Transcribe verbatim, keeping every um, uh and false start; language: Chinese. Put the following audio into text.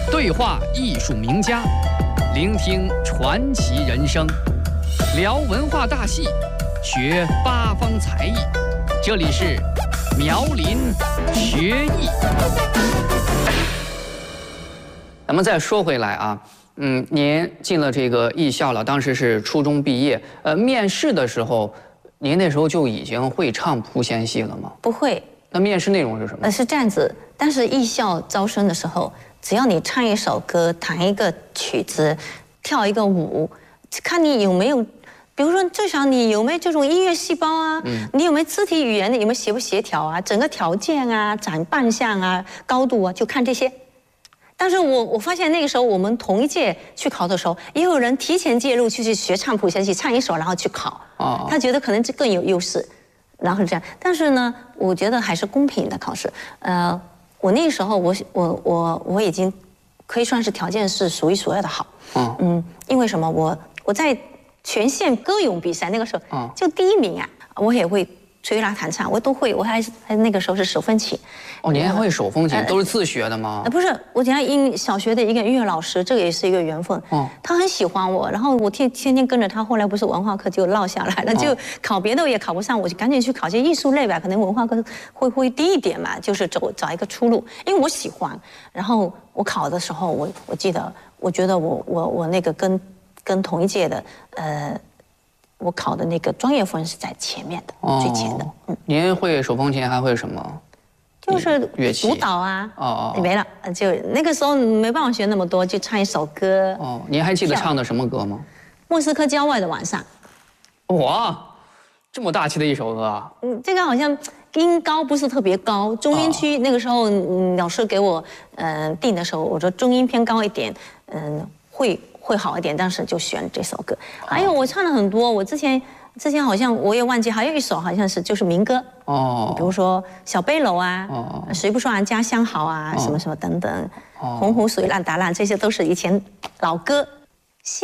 对话艺术名家，聆听传奇人生，聊文化大戏，学八方才艺。这里是苗林学艺。咱们再说回来啊，嗯，您进了这个艺校了，当时是初中毕业，呃，面试的时候，您那时候就已经会唱莆仙戏了吗？ 不会。 那面试内容是什么？ 呃，是这样子。但是艺校招生的时候，只要你唱一首歌、弹一个曲子、跳一个舞，看你有没有，比如说最少你有没有这种音乐细胞啊，嗯、你有没有肢体语言的，有没有协不协调啊，整个条件啊、展扮相啊、高度啊，就看这些。但是我我发现那个时候我们同一届去考的时候，也有人提前介入去去学唱莆仙戏，唱一首然后去考，哦，他觉得可能这更有优势。然后是这样，但是呢，我觉得还是公平的考试。呃，我那时候我我我我已经可以算是条件是数一数二的好。嗯嗯，因为什么？我我在全县歌咏比赛那个时候，就第一名啊，我也会吹拉弹唱，我都会，我还是还那个时候是手风琴。 哦，您还会手风琴，都是自学的吗？ 呃，不是，我讲音小学的一个音乐老师，这个也是一个缘分。哦，他很喜欢我，然后我天天天跟着他，后来不是文化课就落下来了，就考别的也考不上，我就赶紧去考些艺术类吧，可能文化课会会低一点嘛，就是走找一个出路，因为我喜欢。然后我考的时候，我我记得，我觉得我我我那个跟跟同一届的，呃。我考的那个专业分是在前面的，哦、最前的。 嗯，您会手风琴，还会什么？ 就是乐器、 舞蹈啊。 哦哦， 没了，就那个时候没办法学那么多，就唱一首歌。 哦，您还记得唱的什么歌吗？ 莫斯科郊外的晚上。 哇，这么大气的一首歌啊！ 嗯，这个好像音高不是特别高，中音区那个时候、嗯、老师给我嗯、呃、定的时候，我说中音偏高一点，嗯会。会好一点，但是就选这首歌。还有我唱了很多，我之前之前好像我也忘记，还有一首好像是就是民歌哦，比如说小背篓啊，哦，谁不说俺家乡好啊，哦、什么什么等等，哦、洪湖水浪打浪，这些都是以前老歌。